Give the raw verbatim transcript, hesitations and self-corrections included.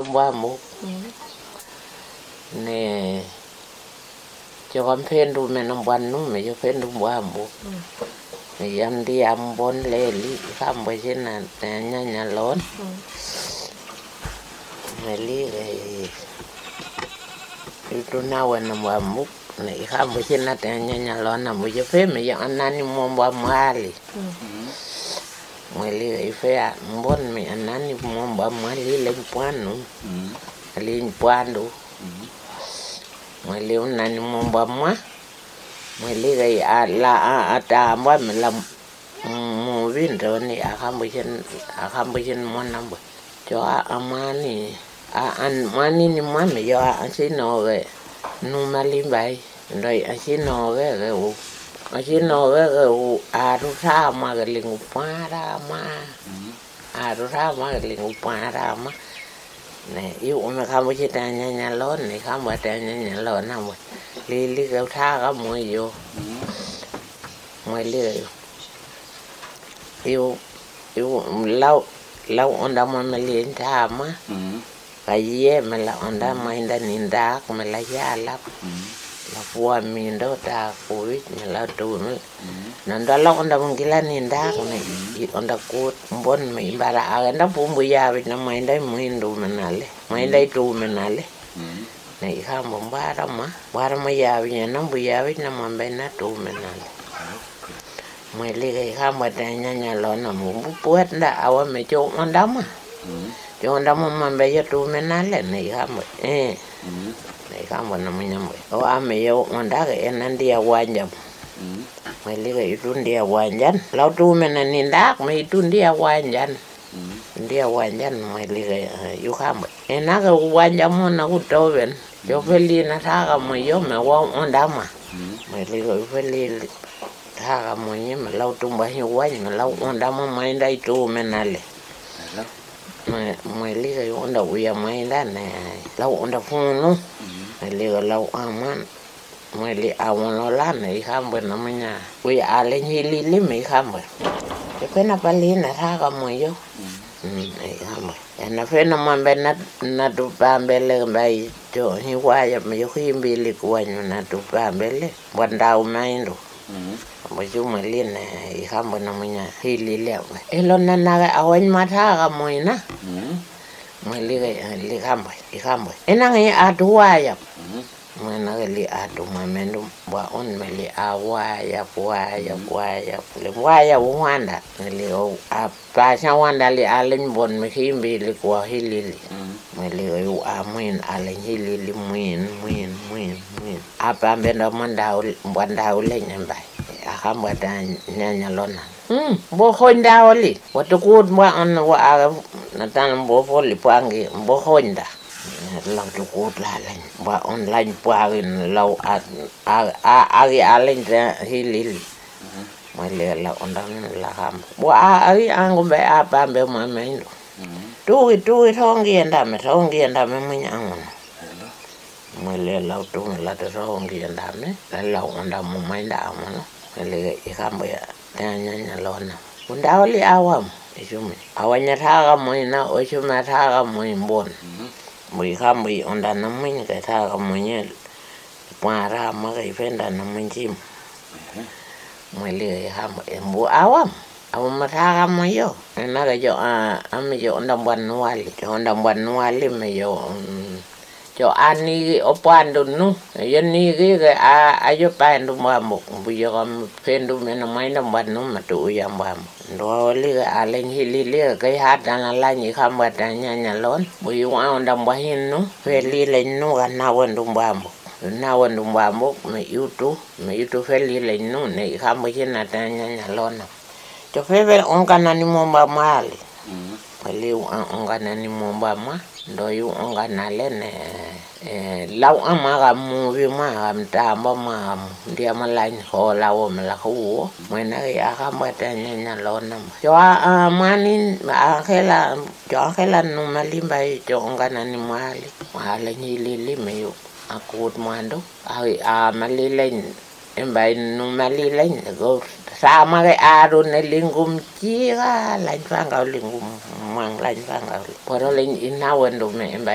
bua muk ne cho con phen du men nam ban nu me cho phen du bua muk me yam di am bon le li kham ba chen na nya nya lon me li cái itu nawan nam bua muk ne kham ba chen na nya nya lon na mo cho phen me yang anan ni mo bua mali Mali cái phe bon mi anan ni mo ba mali lên puan nu lên puan du Mali anan ni mo ba ma Mali cái a la a ta ba mi lam mo vin rồi ni a kham bi chen a kham bi chen mo nam ba cho a mani a an mani ni man mi yo a si no cái nu mali bai rồi a si no cái cái a si no cái cái a ru sa ma cái linh pa ra ma a ru sa ma cái linh pa ra ma này yêu mà không có chuyện nhà nhà lớn này không phải nhà nhà lớn nào mà li li cái tha cái mùi vô mùi li yêu yêu lâu lâu ông đã mà mình liền tha mà cái gì mà là ông đã mà đã nhìn ra mà là giá lắm là vua mình đó ta cuối mà là tụi nó nên đó lâu ông đã mình cái là nhìn ra này ông đã cốt bốn mình bà đã cái đó cũng bây giờ nó mày đấy mình đủ mình nè mày đây trụ mình nè này không bông ba đâu mà ba đâu bây giờ bây giờ nó bây giờ biết nó mà bên nó trụ mình nè mày lấy cái không mà nhà nhà nhà lớn là muốn bút đã ao mày chỗ ăn đóng à chỗ ăn đóng mà bây giờ trụ mình nè này không mà ê này không mà nó mình nhầm rồi ô ăn mày vô ăn đá cái anh đi qua nhầm mày lấy cái trụ đi qua nhẫn lâu trụ mình là nhìn đá mày trụ đi qua nhẫn dia wanjan mai liga yu kham e na ga wanja mo na ku to ben yo feli na tha ga mo yo me wa onda ma mai liga feli tha ga mo ni me lau tum ba hi wa ni lau onda ma mai dai tu men na le mai mai liga yo onda uya mai da ne lau onda fu no mai liga lau aman mai li awon lo la ne kham ben na ma nya uya ale ni li li me kham ba ke pena pali na tha ga mo yo này không rồi, nó phải nó mang bên nó nó tụt bám bên lên bay chỗ như qua giờ mà khi bị liệt quanh nó tụt bám bên lên ban đầu mai rồi, bây giờ mà liên này không bên nó mình khi liên lẹo này, em lần này cái áo anh mà tha cái mồi na, mồi liên cái liên không rồi, không rồi, em nói cái áo hoa vậy, mà nó cái liên áo mà mình đúng bảo ôn mà liên áo hoa vậy, hoa vậy, hoa vậy, liên hoa vậy hoa đã, liên áo ba sao anh đã lấy allen bon mà khi bị lấy qua hi li mà lấy à mình allen hi li li mình mình mình mình à ba bên đó mình đào ban đào lên em vậy à không phải là nhà nhà lớn à bố khôn đào đi what to good mà anh what là ta bố phô li quang gì bố khôn đã lâu to good là lên và online quang lâu à à à à cái allen hi li mai le la ondang la ham bo a ai ang ko be a pa be ma me ndo tu tu thong gi nda me thong gi nda me me nyang mai le la tu la de thong gi nda me la la onda mo mai nda mo no le i kham be ta nya nya lo na unda li awam e jumi awanya tha ga mo na o juma tha ga mo bon mo i kham bi onda na me ka tha ga mo nye pa ra ma ga i fenda na me jim mai le ha em bu awam awam ma tha ga mo yo na ga yo a am yo ndam ban wali yo ndam ban wali me yo cho ani opan do nu yen ni ge ga a ayo pa ndu ma mo bu yo am pen du me na mai ndam ban nu ma tu ya ba do li ga a len hi li li ga ha dan la ni kham ba ta nya nya lon bu yo a ndam ba hin nu fe li len nu ga na won dum ba mo nào anh đúng ba mốc mà yêu tú mà yêu tú phải đi lên nó này không có chuyện nào ta nhà nhà lon nào cho phép về ông cái này mua ba má đi phải liu ông cái này mua ba má rồi yêu ông cái này lên nè lâu ăn mà làm mua vì mà làm ta mà mà dia mà lại khó lâu mà là khó uống mà nói à không có ta nhà nhà lon nào cho à mà nín mà cái là cho cái là nó mà lim bay cho ông cái này mua đi mà lên như li li mà yêu aku mando ai a mali len em bay no mali len go sama cái a ron ne lingum chi ga lan phang ga lingum mang lan phang ga por len inawen do me em